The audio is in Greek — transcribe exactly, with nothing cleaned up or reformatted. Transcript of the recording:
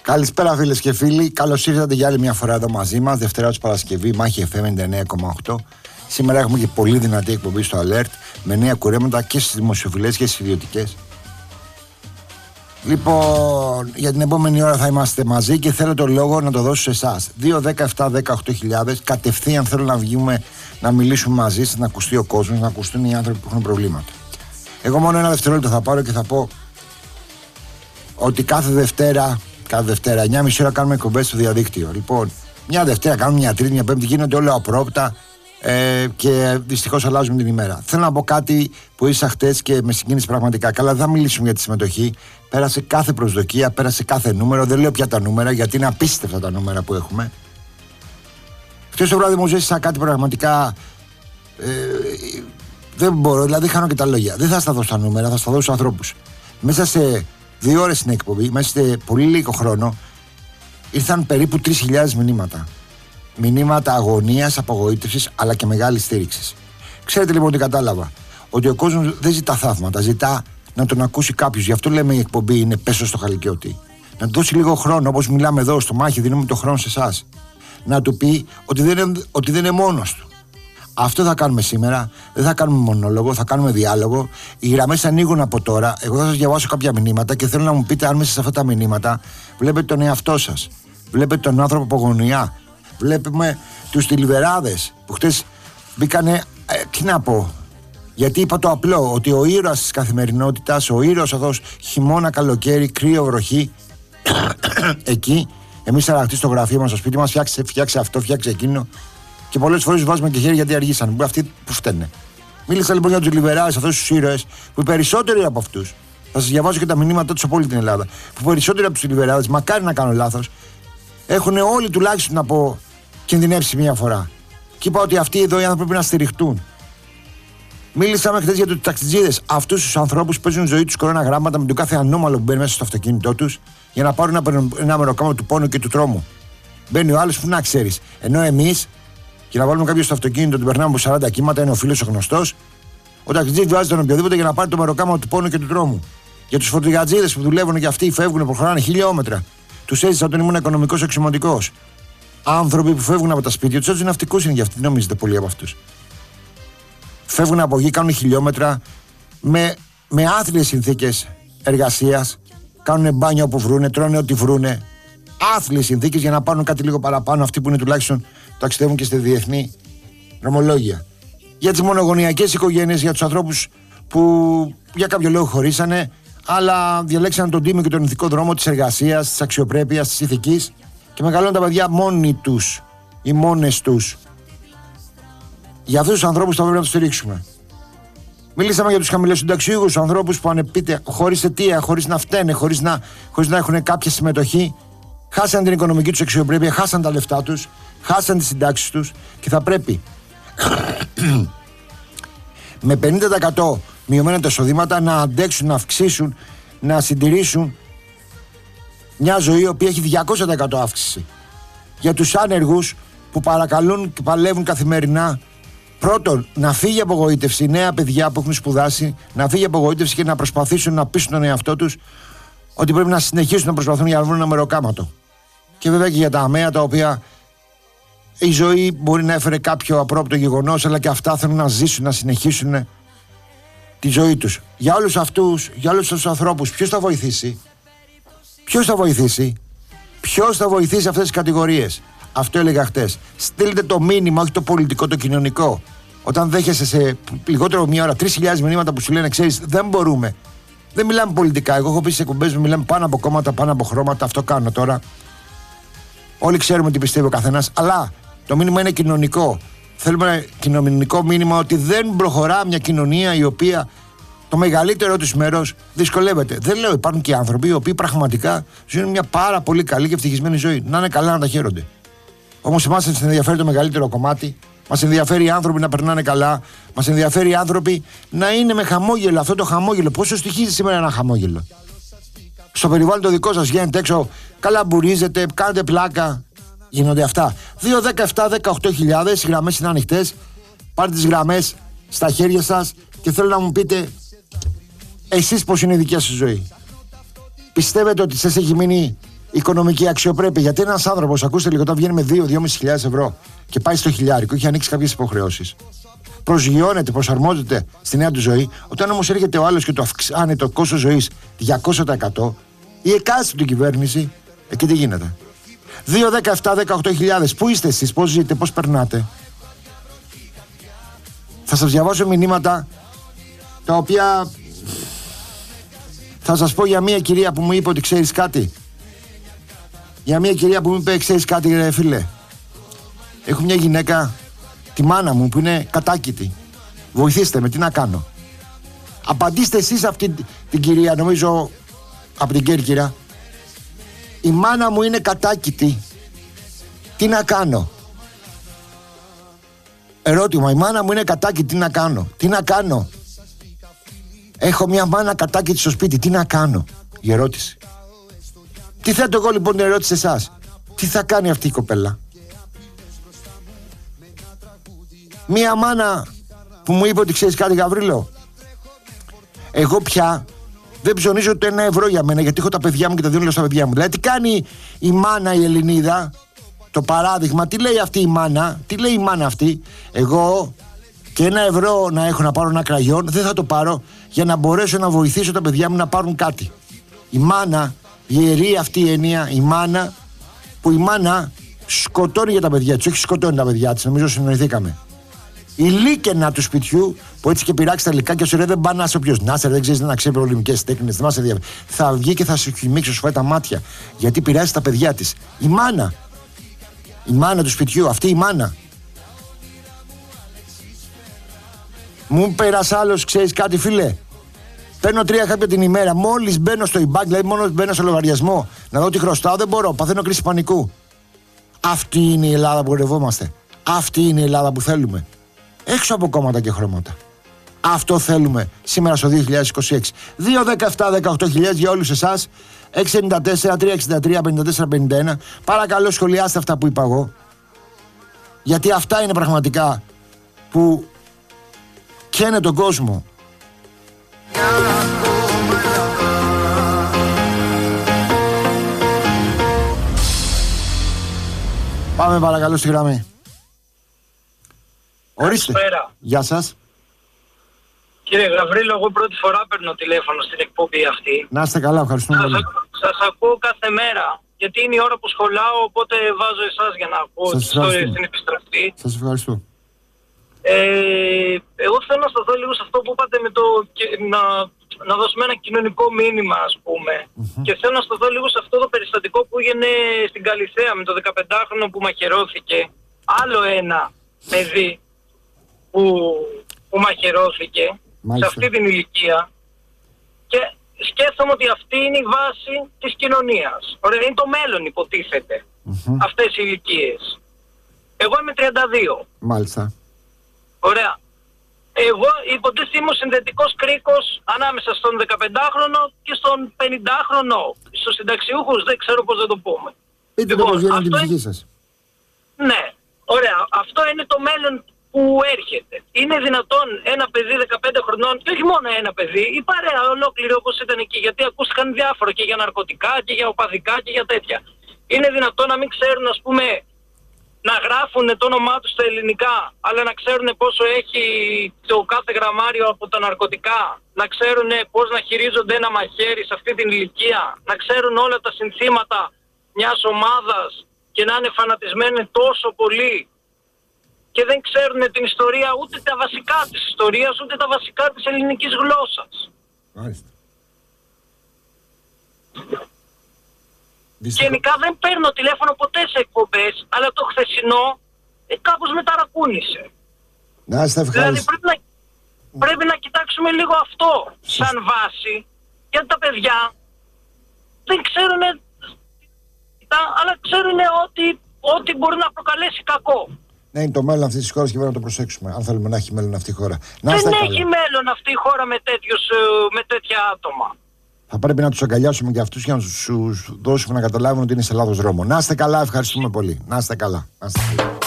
Καλησπέρα φίλες και φίλοι. Καλώς ήρθατε για άλλη μια φορά εδώ μαζί μας. Δευτέρα του Παρασκευή, Μάχη εφ εμ ενενήντα εννέα κόμμα οκτώ. Σήμερα έχουμε και πολύ δυνατή εκπομπή στο Alert με νέα κουρέματα και στις δημοσιοφιλές και στις ιδιωτικές. Λοιπόν, για την επόμενη ώρα θα είμαστε μαζί και θέλω το λόγο να το δώσω σε εσάς. δύο δέκα επτά δέκα οκτώ χιλιάδες. Κατευθείαν θέλω να βγούμε να μιλήσουμε μαζί σας, να ακουστεί ο κόσμος, να ακουστούν οι άνθρωποι που έχουν προβλήματα. Εγώ μόνο ένα δευτερόλεπτο θα πάρω και θα πω ότι κάθε Δευτέρα, κάθε Δευτέρα, εννιά και μισή ώρα κάνουμε εκπομπές στο διαδίκτυο. Λοιπόν, μια Δευτέρα κάνουμε, μια Τρίτη, μια Πέμπτη, γίνονται όλα απρόπτα ε, και δυστυχώς αλλάζουμε την ημέρα. Θέλω να πω κάτι που ήρθα χτες και με συγκίνησε πραγματικά. Καλά, δεν θα μιλήσουμε για τη συμμετοχή. Πέρασε κάθε προσδοκία, πέρασε κάθε νούμερο. Δεν λέω πια τα νούμερα γιατί είναι απίστευτα τα νούμερα που έχουμε. Χτες το βράδυ μου ζήτησα κάτι πραγματικά. Ε, δεν μπορώ, δηλαδή χάνω και τα λόγια. Δεν θα στα δώσω τα νούμερα, θα στα δώσω στους ανθρώπους. Μέσα σε δύο ώρες στην εκπομπή, μέσα σε πολύ λίγο χρόνο, ήρθαν περίπου τρεις χιλιάδες μηνύματα. Μηνύματα αγωνίας, απογοήτευσης, αλλά και μεγάλης στήριξης. Ξέρετε λοιπόν τι κατάλαβα. Ότι ο κόσμος δεν ζητά θαύματα, ζητά να τον ακούσει κάποιος. Γι' αυτό λέμε η εκπομπή είναι πέσω στο χαλικιώτη. Να του δώσει λίγο χρόνο, όπως μιλάμε εδώ στο Μάχη, δίνουμε το χρόνο σε εσάς. Να του πει ότι δεν είναι, ότι δεν είναι μόνος του. Αυτό θα κάνουμε σήμερα. Δεν θα κάνουμε μονόλογο, θα κάνουμε διάλογο. Οι γραμμές ανοίγουν από τώρα. Εγώ θα σας διαβάσω κάποια μηνύματα και θέλω να μου πείτε αν μέσα σε αυτά τα μηνύματα βλέπετε τον εαυτό σας. Βλέπετε τον άνθρωπο από γωνιά. Βλέπουμε τους τηλιβεράδες που χτες μπήκανε. Ε, τι να πω. Γιατί είπα το απλό, ότι ο ήρωας της καθημερινότητας, ο ήρωας αυτός χειμώνα, καλοκαίρι, κρύο, βροχή, εκεί, εμείς αραχτεί στο γραφείο μας, στο σπίτι μας, φτιάξε, φτιάξε αυτό, φτιάξε εκείνο. Και πολλές φορές βάζουμε και χέρι γιατί αργήσαν. Που αυτοί που φταίνε. Μίλησα λοιπόν για τους λιβεράδες, αυτούς τους ήρωες, που οι περισσότεροι από αυτούς, θα σας διαβάσω και τα μηνύματα τους από όλη την Ελλάδα, που περισσότεροι από τους λιβεράδες, μακάρι να κάνω λάθος, έχουν όλοι τουλάχιστον να πω κινδυνεύσει μία φορά. Και είπα ότι αυτοί εδώ οι άνθρωποι πρέπει να στηριχτούν. Μίλησαμε χθες για τους ταξιτζίδες, αυτούς τους ανθρώπους που παίζουν ζωή τους κοροναγράμματα με τον κάθε ανώμαλο που μπαίνει μέσα στο αυτοκίνητό τους για να πάρουν ένα, ένα μεροκάμα του πόνου και του τρόμου. Μπαίνει ο άλλος που να ξέρεις. Ενώ εμείς, και να βάλουμε κάποιο στο αυτοκίνητο, τον περνάμε από σαράντα κύματα, είναι ο φίλος ο γνωστός. Ο ταξιτζής βγάζει τον οποιοδήποτε για να πάρει το μεροκάμα του πόνου και του τρόμου. Για τους φορτηγατζίδες που δουλεύουν και αυτοί φεύγουν, προχωράνε χιλιόμετρα. Τους έζησα όταν ήμουν οικονομικός αξιωματικός. Άνθρωποι που φεύγουν από τα σπίτια τους, έτσι ναυτικούς είναι για αυτοί, νομίζετε πολλοί από αυτούς. Φεύγουν από εκεί, κάνουν χιλιόμετρα με, με άθλιες συνθήκες εργασίας. Κάνουν μπάνιο όπου βρούνε, τρώνε ό,τι βρούνε. Άθλιες συνθήκες για να πάρουν κάτι λίγο παραπάνω. Αυτοί που είναι τουλάχιστον ταξιδεύουν και στη διεθνή δρομολόγια. Για τις μονογονεϊκές οικογένειες, για τους ανθρώπους που για κάποιο λόγο χωρίσανε, αλλά διαλέξαν τον τίμιο και τον ηθικό δρόμο της εργασίας, της αξιοπρέπειας, της ηθικής και μεγαλώνουν τα παιδιά μόνοι τους ή μόνες τους. Για αυτούς τους ανθρώπους θα πρέπει να τους στηρίξουμε. Μίλησαμε για τους χαμηλοσυνταξιούχους, ανθρώπους που ανεπίτε, χωρίς αιτία, χωρίς να φταίνε, χωρίς να, χωρίς να έχουν κάποια συμμετοχή, χάσαν την οικονομική τους αξιοπρέπεια, χάσαν τα λεφτά τους, χάσαν τις συντάξεις τους και θα πρέπει με πενήντα τοις εκατό μειωμένα τα εισοδήματα να αντέξουν, να αυξήσουν, να συντηρήσουν μια ζωή η οποία έχει διακόσια τοις εκατό αύξηση. Για τους άνεργους που παρακαλούν και παλεύουν καθημερινά, πρώτον, να φύγει απογοήτευση, νέα παιδιά που έχουν σπουδάσει, να φύγει απογοήτευση και να προσπαθήσουν να πείσουν τον εαυτό τους ότι πρέπει να συνεχίσουν να προσπαθούν για να βρουν ένα μεροκάματο. Και βέβαια και για τα αμαία, τα οποία η ζωή μπορεί να έφερε κάποιο απρόπτο γεγονός, αλλά και αυτά θέλουν να ζήσουν, να συνεχίσουν τη ζωή τους. Για όλους αυτούς, για όλους τους ανθρώπους, ποιος θα βοηθήσει, ποιος θα βοηθήσει, ποιος θα βοηθήσει αυτές τις κατηγορίες. Αυτό έλεγα χτες. Στείλτε το μήνυμα, όχι το πολιτικό, το κοινωνικό. Όταν δέχεσαι σε λιγότερο μία ώρα τρεις χιλιάδες μηνύματα που σου λένε, ξέρεις, δεν μπορούμε. Δεν μιλάμε πολιτικά. Εγώ έχω πει σε εκπομπές μου, μιλάμε πάνω από κόμματα, πάνω από χρώματα. Αυτό κάνω τώρα. Όλοι ξέρουμε τι πιστεύει ο καθένας. Αλλά το μήνυμα είναι κοινωνικό. Θέλουμε ένα κοινωνικό μήνυμα ότι δεν προχωρά μια κοινωνία η οποία το μεγαλύτερο της μέρος δυσκολεύεται. Δεν λέω, υπάρχουν και άνθρωποι οι οποίοι πραγματικά ζουν μια πάρα πολύ καλή και ευτυχισμένη ζωή. Να είναι καλά, να τα χαίρονται. Όμως εμάς μας ενδιαφέρει το μεγαλύτερο κομμάτι. Μας ενδιαφέρει οι άνθρωποι να περνάνε καλά. Μας ενδιαφέρει οι άνθρωποι να είναι με χαμόγελο. Αυτό το χαμόγελο, πόσο στοιχίζει σήμερα ένα χαμόγελο? Στο περιβάλλον το δικό σας βγαίνετε έξω, καλαμπουρίζετε, κάνετε πλάκα. Γίνονται αυτά. δύο δέκα επτά δέκα οκτώ χιλιάδες, οι γραμμές είναι ανοιχτές. Πάρτε τις γραμμές στα χέρια σας και θέλω να μου πείτε εσείς πώς είναι η δικιά σας ζωή. Πιστεύετε ότι σας έχει μείνει οικονομική αξιοπρέπεια. Γιατί ένας άνθρωπος, ακούστε λίγο, όταν βγαίνει με δύο με δυόμισι χιλιάδες ευρώ και πάει στο χιλιάρικο, έχει ανοίξει κάποιες υποχρεώσεις. Προσγειώνεται, προσαρμόζεται στη νέα του ζωή. Όταν όμως έρχεται ο άλλος και το αυξάνει το κόστος ζωής διακόσια τοις εκατό, η εκάστοτε κυβέρνηση, εκεί τι γίνεται. δύο, δέκα, επτά, δεκαοκτώ χιλιάδες. Πού είστε εσείς, πώς ζείτε, πώς περνάτε? Θα σας διαβάσω μηνύματα τα οποία θα σας πω για μια κυρία που μου είπε ότι ξέρεις κάτι. Για μια κυρία που μου είπε ξέρεις κάτι ρε φίλε. Έχω μια γυναίκα, τη μάνα μου που είναι κατάκητη. Βοηθήστε με, τι να κάνω? Απαντήστε εσείς αυτή την κυρία, νομίζω από την Κέρκυρα. Η μάνα μου είναι κατάκητη. Τι να κάνω? Ερώτημα, η μάνα μου είναι κατάκητη, τι να κάνω? Τι να κάνω? Έχω μια μάνα κατάκητη στο σπίτι, τι να κάνω? Η ερώτηση. Τι θέτω εγώ λοιπόν την ερώτηση σε εσάς? Τι θα κάνει αυτή η κοπέλα? Μια μάνα που μου είπε ότι ξέρεις κάτι Γαβρίλο, εγώ πια δεν ψωνίζω το ένα ευρώ για μένα, γιατί έχω τα παιδιά μου και τα δίνω στα παιδιά μου. Δηλαδή τι κάνει η μάνα η Ελληνίδα? Το παράδειγμα, τι λέει αυτή η μάνα? Τι λέει η μάνα αυτή? Εγώ και ένα ευρώ να έχω να πάρω ένα κραγιόν δεν θα το πάρω για να μπορέσω να βοηθήσω τα παιδιά μου να πάρουν κάτι. Η μάνα, η ιερή αυτή η έννοια, η μάνα, που η μάνα σκοτώνει για τα παιδιά της, όχι σκοτώνει τα παιδιά της, νομίζω συνοηθήκαμε. Η λίκαινα του σπιτιού που έτσι και πειράξει τα υλικά και σου λέει δεν πάνε να είσαι όποιος να είσαι, δεν ξέρεις να ξέρει προλημικές τέχνες, δεν μας ενδιαφέρει. Θα βγει και θα σου χυμίξει, σου φάει τα μάτια γιατί πειράζει τα παιδιά της. Η μάνα, η μάνα του σπιτιού, αυτή η μάνα. Μου πέρασε άλλος, ξέρεις κάτι φίλε? Παίρνω τρία χάπια την ημέρα. Μόλις μπαίνω στο e-bank, δηλαδή μόλις μπαίνω στο λογαριασμό, να δω τι χρωστάω, δεν μπορώ. Παθαίνω κρίση πανικού. Αυτή είναι η Ελλάδα που ορευόμαστε. Αυτή είναι η Ελλάδα που θέλουμε. Έξω από κόμματα και χρώματα. Αυτό θέλουμε σήμερα στο δύο χιλιάδες είκοσι έξι. δύο, δέκα, επτά, δεκαοκτώ χιλιάδες για όλους εσάς. έξι εννιά τέσσερα, τρία έξι τρία, πέντε τέσσερα πενήντα ένα. Παρακαλώ σχολιάστε αυτά που είπα εγώ. Γιατί αυτά είναι πραγματικά που καίνε τον κόσμο. Πάμε παρακαλώ στη γραμμή. Ορίστε. Καλησπέρα. Γεια σας. Κύριε Γαβρίλο, εγώ πρώτη φορά παίρνω τηλέφωνο στην εκπομπή αυτή. Να είστε καλά, ευχαριστούμε πολύ. Σας ακούω κάθε μέρα, γιατί είναι η ώρα που σχολάω, οπότε βάζω εσάς για να ακούω τις ιστορίες στην επιστροφή. Σας ευχαριστώ. Ε, εγώ θέλω να σταθώ λίγο σε αυτό που είπατε με το, να, να δώσουμε ένα κοινωνικό μήνυμα, ας πούμε. Mm-hmm. Και θέλω να σταθώ λίγο σε αυτό το περιστατικό που έγινε στην Καλιθέα με το δεκαπεντάχρονο που μαχαιρώθηκε. Άλλο ένα παιδί που, που μαχαιρώθηκε. Μάλιστα. Σε αυτή την ηλικία. Και σκέφτομαι ότι αυτή είναι η βάση της κοινωνίας. Ωραία, είναι το μέλλον υποτίθεται. Mm-hmm. Αυτές οι ηλικίες. Εγώ είμαι τριάντα δύο. Μάλιστα. Ωραία. Εγώ υποτίθεται είμαι ο συνδετικός κρίκος ανάμεσα στον δεκαπεντάχρονο και στον πενηντάχρονο. Στους συνταξιούχους δεν ξέρω πώς να το πούμε. Πείτε λοιπόν, το πώς γίνεται την ψυχή σας. Ναι. Ωραία. Αυτό είναι το μέλλον που έρχεται. Είναι δυνατόν ένα παιδί δεκαπέντε χρονών, και όχι μόνο ένα παιδί, η παρέα ολόκληρη όπως ήταν εκεί, γιατί ακούστηκαν διάφορα και για ναρκωτικά και για οπαδικά και για τέτοια. Είναι δυνατόν να μην ξέρουν, ας πούμε, να γράφουν το όνομά τους στα ελληνικά, αλλά να ξέρουν πόσο έχει το κάθε γραμμάριο από τα ναρκωτικά, να ξέρουν πώς να χειρίζονται ένα μαχαίρι σε αυτή την ηλικία, να ξέρουν όλα τα συνθήματα μιας ομάδας και να είναι φανατισμένοι τόσο πολύ και δεν ξέρουν την ιστορία, ούτε τα βασικά της ιστορίας, ούτε τα βασικά της ελληνικής γλώσσας. Μάλιστα. Γενικά δεν παίρνω τηλέφωνο ποτέ σε εκπομπές, αλλά το χθεσινό ε, κάπως με ταρακούνησε. Να είστε ευχαριστώ. Δηλαδή πρέπει να, πρέπει να κοιτάξουμε λίγο αυτό σαν βάση, γιατί τα παιδιά δεν ξέρουν, αλλά ξέρουν ότι, ότι μπορεί να προκαλέσει κακό. Ναι, είναι το μέλλον αυτής της χώρας και πρέπει να το προσέξουμε, αν θέλουμε να έχει μέλλον αυτή η χώρα. Να δεν καλά. Έχει μέλλον αυτή η χώρα με, τέτοιους, με τέτοια άτομα. Θα πρέπει να τους αγκαλιάσουμε και αυτούς για να τους δώσουμε να καταλάβουν ότι είναι σε λάθος δρόμο. Να είστε καλά, ευχαριστούμε πολύ. Να είστε καλά. Να είστε καλά.